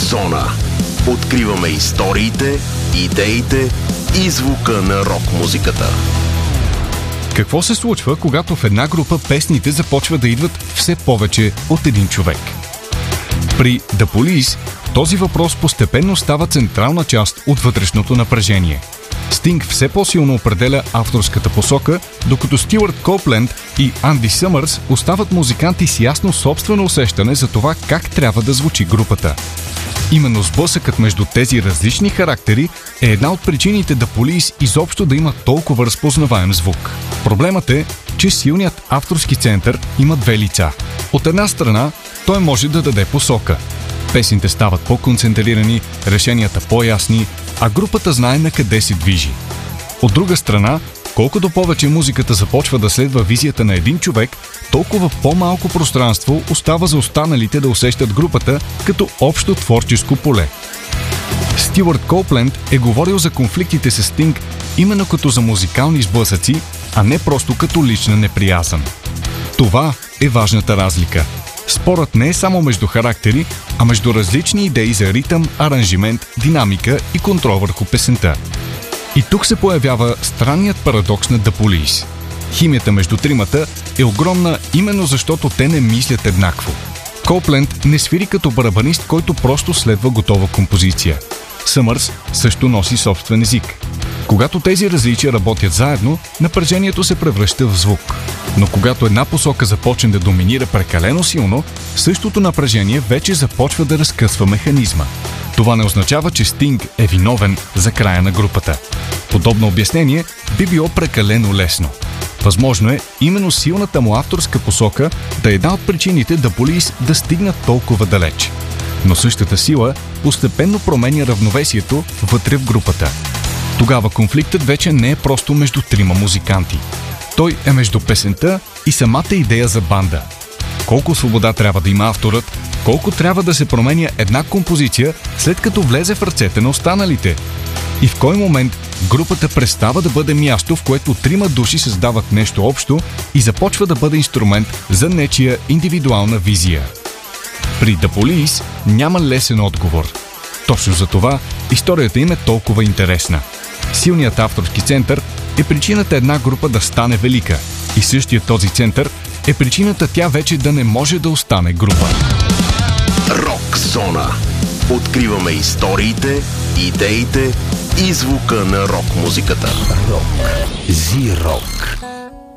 Зона. Откриваме историите, идеите и звука на рок-музиката. Какво се случва, когато в една група песните започват да идват все повече от един човек? При The Police този въпрос постепенно става централна част от вътрешното напрежение. Стинг все по-силно определя авторската посока, докато Стюарт Коупленд и Анди Съмърс остават музиканти с ясно собствено усещане за това как трябва да звучи групата. Именно сблъсъкът между тези различни характери е една от причините The Police изобщо да има толкова разпознаваем звук. Проблемът е, че силният авторски център има две лица. От една страна, той може да даде посока. Песните стават по-концентрирани, решенията по-ясни, а групата знае на къде се движи. От друга страна, колкото повече музиката започва да следва визията на един човек, толкова по-малко пространство остава за останалите да усещат групата като общо творческо поле. Стюарт Коупленд е говорил за конфликтите с Стинг именно като за музикални сблъсъци, а не просто като лична неприязън. Това е важната разлика. Спорът не е само между характери, а между различни идеи за ритъм, аранжимент, динамика и контрол върху песента. И тук се появява странният парадокс на The Police. Химията между тримата е огромна именно защото те не мислят еднакво. Коупленд не свири като барабанист, който просто следва готова композиция. Съмърс също носи собствен език. Когато тези различия работят заедно, напрежението се превръща в звук. Но когато една посока започне да доминира прекалено силно, същото напрежение вече започва да разкъсва механизма. Това не означава, че Стинг е виновен за края на групата. Подобно обяснение би било прекалено лесно. Възможно е именно силната му авторска посока да е една от причините The Police да стигнат толкова далеч. Но същата сила постепенно променя равновесието вътре в групата. Тогава конфликтът вече не е просто между трима музиканти. Той е между песента и самата идея за банда. Колко свобода трябва да има авторът, колко трябва да се променя една композиция, след като влезе в ръцете на останалите. И в кой момент групата престава да бъде място, в което трима души създават нещо общо и започва да бъде инструмент за нечия индивидуална визия. При The Police няма лесен отговор. Точно за това историята им е толкова интересна. Силният авторски център е причината една група да стане велика и същият този център е причината тя вече да не може да остане група. Рок Зона. Откриваме историите, идеите и звука на рок-музиката. Рок. Зи-рок.